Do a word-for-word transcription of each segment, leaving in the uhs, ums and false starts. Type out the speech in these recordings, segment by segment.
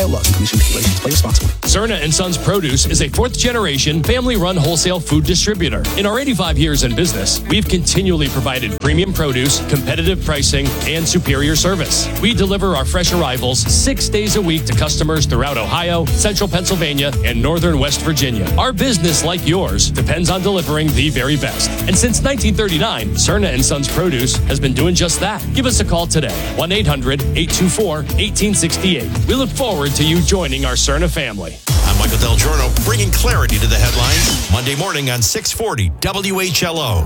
luck. Commission stipulations. Play responsibly. Cerna and Sons Produce is a fourth-generation, family-run wholesale food distributor. In our eighty-five years in business, we've continually provided premium produce, competitive pricing, and superior service. We deliver our fresh arrivals six days a week to customers throughout Ohio, central Pennsylvania, and northern West Virginia. Our business, like yours, depends on delivering the very best. And since nineteen thirty-nine, Cerna and Sons Produce has been doing just that. Give us a call today, one eight hundred, eight two four, one eight six eight. We look forward to you joining our Cerna family. I'm Michael Del Giorno, bringing clarity to the headlines Monday morning on six forty W H L O.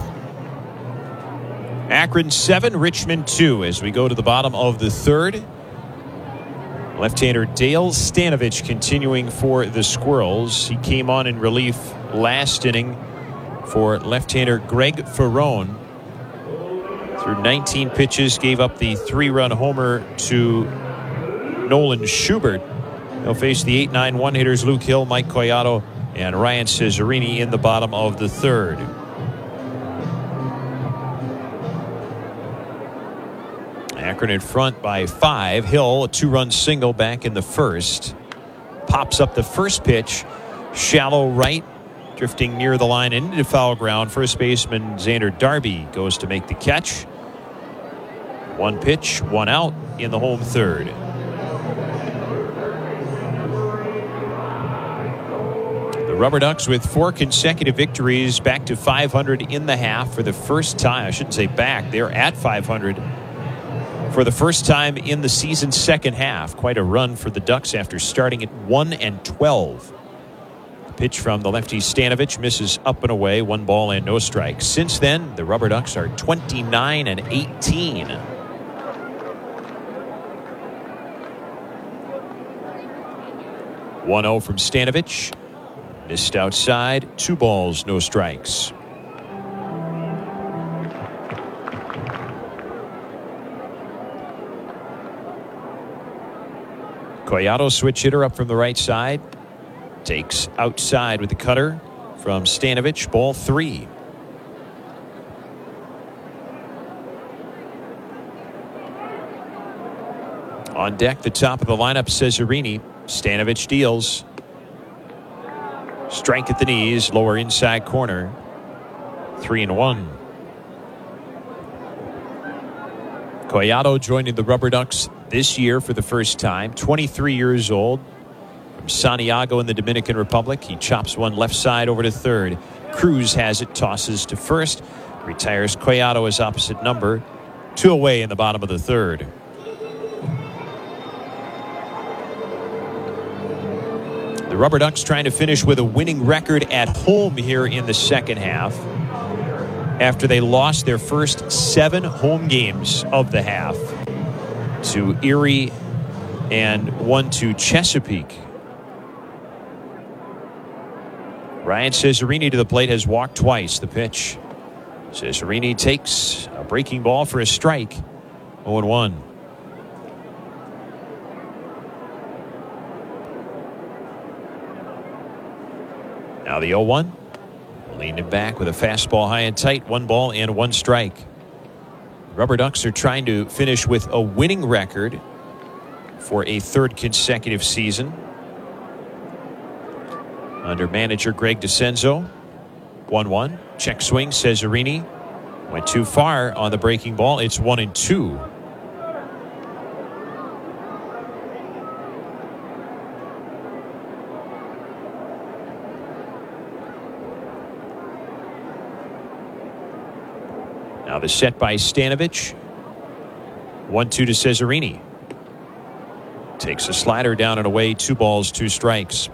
Akron seven, Richmond two as we go to the bottom of the third. Left-hander Dale Stanovich continuing for the Squirrels. He came on in relief last inning for left-hander Greg Ferrone. Through nineteen pitches, gave up the three-run homer to Nolan Schubert. They'll face the eight nine one-hitters Luke Hill, Mike Collato, and Ryan Cesarini in the bottom of the third. Akron in front by five. Hill, a two-run single back in the first. Pops up the first pitch. Shallow right, drifting near the line into foul ground. First baseman Xander Darby goes to make the catch. One pitch, one out in the home third. The Rubber Ducks with four consecutive victories, back to five hundred in the half for the first time. I shouldn't say back. They're at five hundred for the first time in the season's second half. Quite a run for the Ducks after starting at one and twelve. The pitch from the lefty Stanovich misses up and away, one ball and no strikes. Since then, the Rubber Ducks are twenty-nine and eighteen. one oh from Stanovich. Missed outside. Two balls, no strikes. Collato, switch hitter up from the right side. Takes outside with the cutter from Stanovich. Ball three. On deck, the top of the lineup, Cesarini. Stanovich deals. Strike at the knees, lower inside corner. Three and one. Collato joining the Rubber Ducks this year for the first time. twenty-three years old. From Santiago in the Dominican Republic. He chops one left side over to third. Cruz has it, tosses to first. Retires Collato as opposite number. Two away in the bottom of the third. The Rubber Ducks trying to finish with a winning record at home here in the second half, after they lost their first seven home games of the half to Erie and one to Chesapeake. Ryan Cesarini to the plate, has walked twice. The pitch. Cesarini takes a breaking ball for a strike. oh and one. Now the oh one. Leaning back with a fastball high and tight. One ball and one strike. Rubber Ducks are trying to finish with a winning record for a third consecutive season under manager Greg DeCenzo. one one. Check swing. Cesarini went too far on the breaking ball. It's one and two. Now the set by Stanovich. one two to Cesarini. Takes a slider down and away. Two balls, two strikes.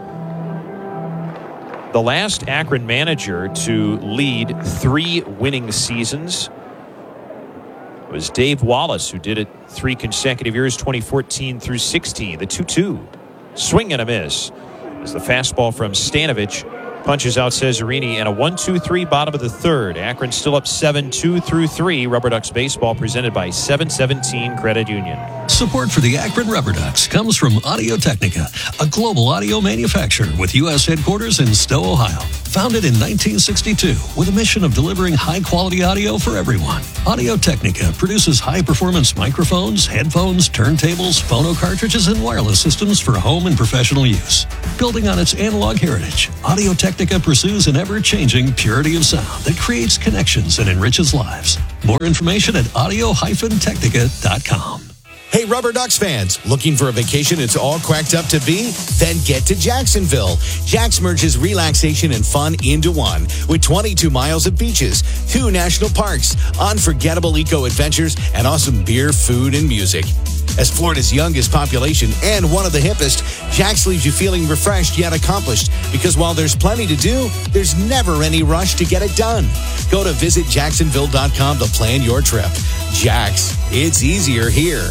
The last Akron manager to lead three winning seasons was Dave Wallace, who did it three consecutive years, twenty fourteen through sixteen. The two two. Swing and a miss as the fastball from Stanovich punches out Cesarini, and a one two three bottom of the third. Akron still up seven two through three. Rubber Ducks baseball presented by seven seventeen Credit Union. Support for the Akron Rubber Ducks comes from Audio Technica, a global audio manufacturer with U S headquarters in Stowe, Ohio. Founded in nineteen sixty-two with a mission of delivering high-quality audio for everyone. Audio Technica produces high-performance microphones, headphones, turntables, phono cartridges, and wireless systems for home and professional use. Building on its analog heritage, Audio Technica pursues an ever-changing purity of sound that creates connections and enriches lives. More information at audio dash technica dot com. Hey, Rubber Ducks fans, looking for a vacation it's all cracked up to be? Then get to Jacksonville. Jax merges relaxation and fun into one with twenty-two miles of beaches, two national parks, unforgettable eco-adventures, and awesome beer, food, and music. As Florida's youngest population and one of the hippest, Jax leaves you feeling refreshed yet accomplished because while there's plenty to do, there's never any rush to get it done. Go to visit jacksonville dot com to plan your trip. Jax, it's easier here.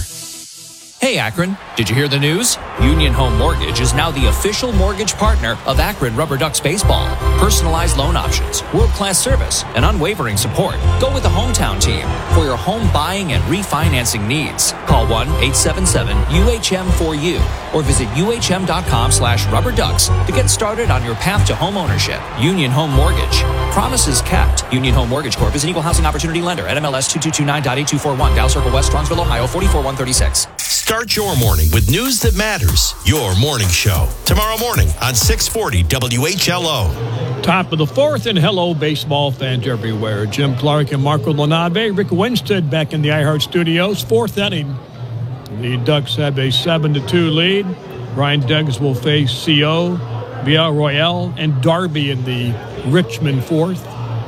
Hey Akron, did you hear the news? Union Home Mortgage is now the official mortgage partner of Akron Rubber Ducks baseball. Personalized loan options, world-class service, and unwavering support. Go with the hometown team for your home buying and refinancing needs. Call one eight seven seven U H M four U or visit U H M dot com slash rubber ducks to get started on your path to home ownership. Union Home Mortgage. Promises kept. Union Home Mortgage Corp is an equal housing opportunity lender. N M L S two two two nine dot eight two four one. Dallas Circle West, Strongsville, Ohio, four four one three six. Start your morning with news that matters. Your morning show. Tomorrow morning on six forty W H L O. Top of the fourth, and hello, baseball fans everywhere. Jim Clark and Marco Lonave. Rick Winstead back in the iHeart Studios. Fourth inning. The Ducks have a seven to two lead. Ryan Deggs will face C O, Villarroel, and Darby in the Richmond fourth.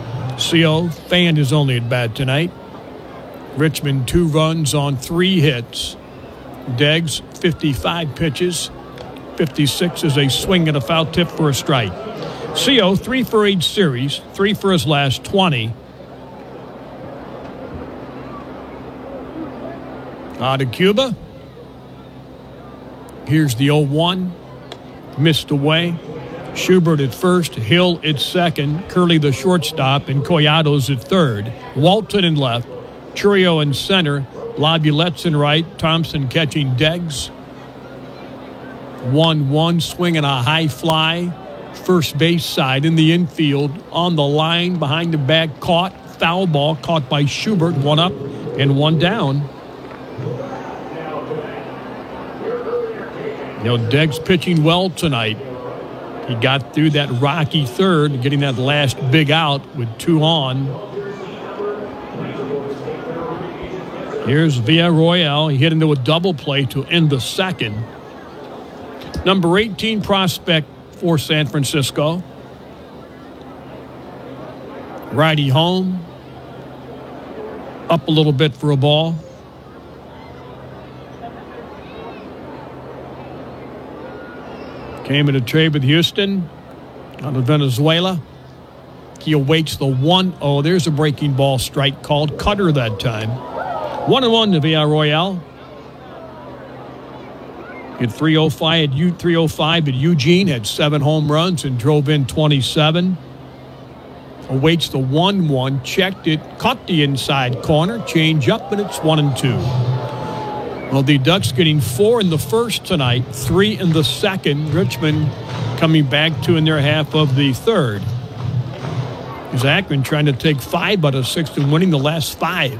C O, fan is only at bat tonight. Richmond two runs on three hits. Deggs, fifty-five pitches. fifty-six is a swing and a foul tip for a strike. C O, three for eight series, three for his last twenty. Out of Cuba. Here's the oh one. Missed away. Schubert at first, Hill at second, Curley the shortstop, and Collados at third. Walton in left, Churio in center, Labulette's in right, Thompson catching Deggs. one one, swinging a high fly. First base side in the infield, on the line, behind the back, caught. Foul ball caught by Schubert, one up and one down. You know, Deggs pitching well tonight. He got through that rocky third, getting that last big out with two on. Here's Villarroel. He hit into a double play to end the second. Number eighteen prospect for San Francisco. Righty home. Up a little bit for a ball. Came in a trade with Houston out of Venezuela. He awaits the one oh. There's a breaking ball strike called. Cutter that time. one and one to Villarroel. At three oh five at three oh five at Eugene, had seven home runs and drove in twenty-seven. Awaits the one one, checked it, caught the inside corner, change up, and it's one and two. Well, the Ducks getting four in the first tonight, three in the second. Richmond coming back two in their half of the third. Is Akron trying to take five out of six and winning the last five.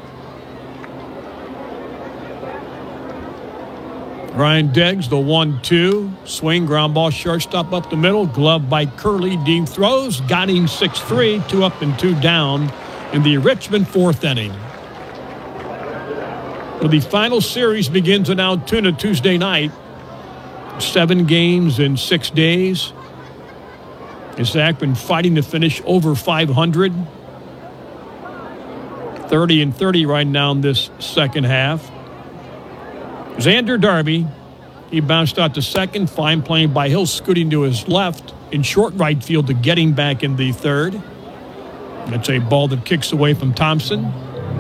Ryan Deggs, the one two. Swing, ground ball, shortstop up the middle. Glove by Curley. Dean throws. Got him six three. Two up and two down in the Richmond fourth inning. Well, the final series begins in Altoona Tuesday night. Seven games in six days. Is Akron fighting to finish over five hundred? thirty and thirty right now in this second half. Xander Darby, he bounced out to second. Fine playing by Hill, scooting to his left in short right field to get him back in the third. That's a ball that kicks away from Thompson.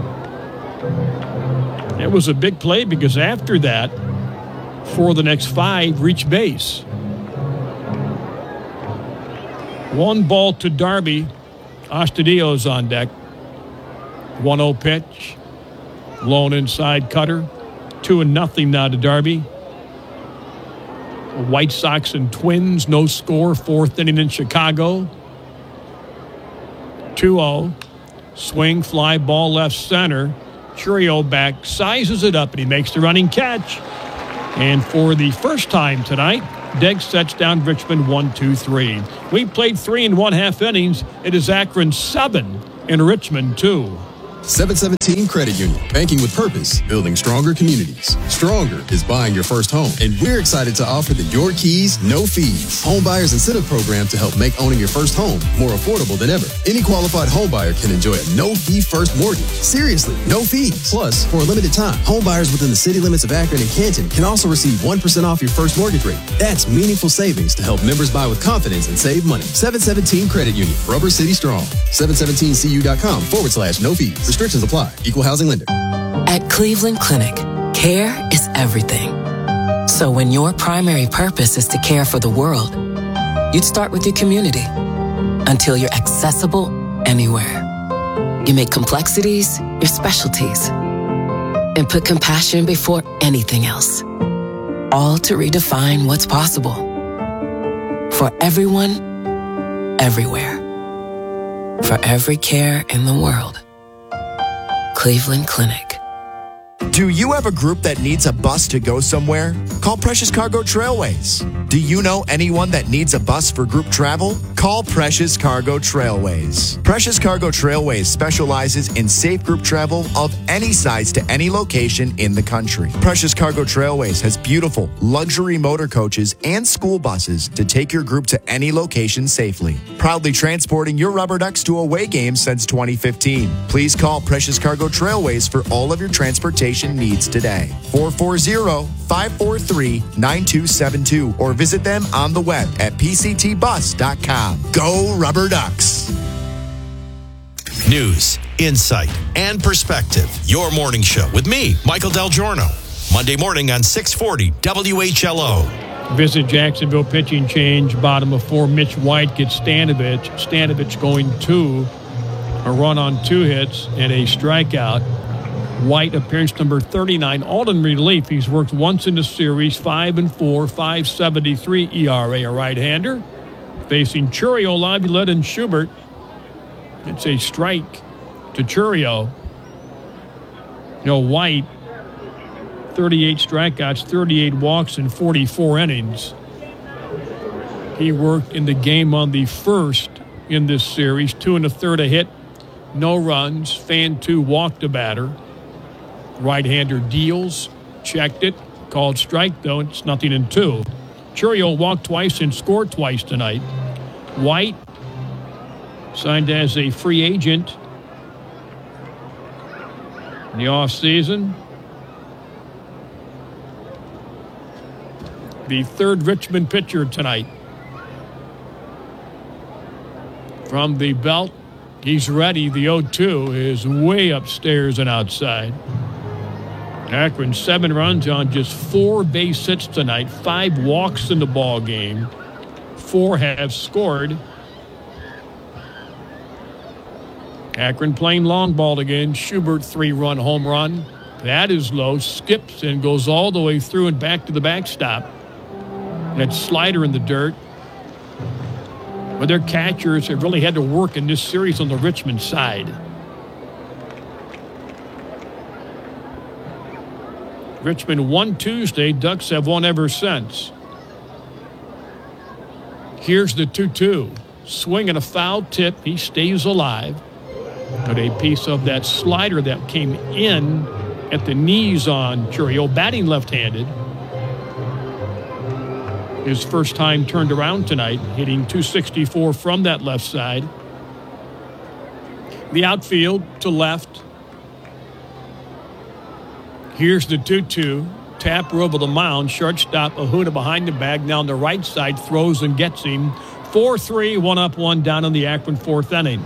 It was a big play because after that, four of the next five reach base. One ball to Darby. Astudillo's on deck. one oh pitch. Lone inside cutter. Two and nothing now to Darby. White Sox and Twins, no score. Fourth inning in Chicago. two oh. Swing, fly ball left center. Chourio back, sizes it up, and he makes the running catch. And for the first time tonight, Deggs sets down Richmond one two three. We played three and one half innings. It is Akron seven and Richmond two. seven seventeen Credit Union. Banking with purpose, building stronger communities. Stronger is buying your first home. And we're excited to offer the Your Keys, No Fees Home Buyers Incentive Program to help make owning your first home more affordable than ever. Any qualified home buyer can enjoy a no-fee first mortgage. Seriously, no fees. Plus, for a limited time, home buyers within the city limits of Akron and Canton can also receive one percent off your first mortgage rate. That's meaningful savings to help members buy with confidence and save money. seven seventeen Credit Union. Rubber City Strong. seven seventeen C U dot com forward slash no fees. Restrictions apply. Equal housing lender. At Cleveland Clinic, care is everything. So when your primary purpose is to care for the world, you'd start with your community until you're accessible anywhere. You make complexities your specialties and put compassion before anything else. All to redefine what's possible for everyone, everywhere. For every care in the world. Cleveland Clinic. Do you have a group that needs a bus to go somewhere? Call Precious Cargo Trailways. Do you know anyone that needs a bus for group travel? Call Precious Cargo Trailways. Precious Cargo Trailways specializes in safe group travel of any size to any location in the country. Precious Cargo Trailways has beautiful luxury motor coaches and school buses to take your group to any location safely. Proudly transporting your Rubber Ducks to away games since twenty fifteen. Please call Precious Cargo Trailways for all of your transportation needs today. four four zero, five four three, nine two seven two or visit them on the web at p c t bus dot com. Go Rubber Ducks! News, insight, and perspective. Your morning show with me, Michael Del Giorno. Monday morning on six forty W H L O. Visit Jacksonville pitching change. Bottom of four. Mitch White gets Stanovich. Stanovich going two. A run on two hits and a strikeout. White, appearance number thirty-nine, all in relief. He's worked once in the series, five and four, five seventy-three E R A, a right-hander. Facing Chourio, Laviolette, and Schubert. It's a strike to Chourio. You know, White, thirty-eight strikeouts, thirty-eight walks in forty-four innings. He worked in the game on the first in this series, two and a third a hit, no runs, fan two, walked a batter. Right-hander deals, checked it, called strike, though. It's nothing in two. Chourio walked twice and scored twice tonight. White signed as a free agent in the offseason. The third Richmond pitcher tonight. From the belt, he's ready. The oh two is way upstairs and outside. Akron, seven runs on just four base hits tonight. Five walks in the ball game. Four have scored. Akron playing long ball again. Schubert, three-run home run. That is low. Skips and goes all the way through and back to the backstop. That slider in the dirt. But their catchers have really had to work in this series on the Richmond side. Richmond won Tuesday. Ducks have won ever since. Here's the two two. Swing and a foul tip. He stays alive. But a piece of that slider that came in at the knees on Chourio, batting left-handed. His first time turned around tonight, hitting two sixty-four from that left side. The outfield to left. Here's the two two. Tapper over the mound. Shortstop Ahuda behind the bag. Now on the right side, throws and gets him. four three, one up, one down in the Akron fourth inning.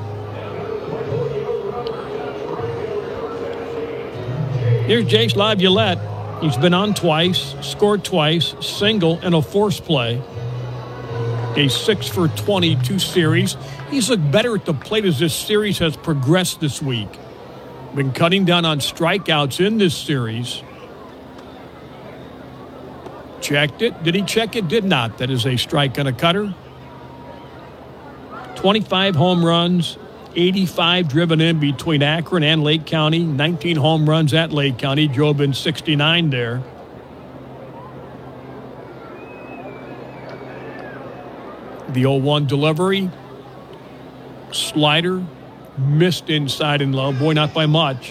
Here's Jace Laviolette. He's been on twice, scored twice, single, and a force play. A six for twenty-two series. He's looked better at the plate as this series has progressed this week. Been cutting down on strikeouts in this series. Checked it. Did he check it? Did not. That is a strike on a cutter. twenty-five home runs, eighty-five driven in between Akron and Lake County. nineteen home runs at Lake County. Drove in sixty-nine there. The oh one delivery. Slider. Missed inside and low. Boy, not by much.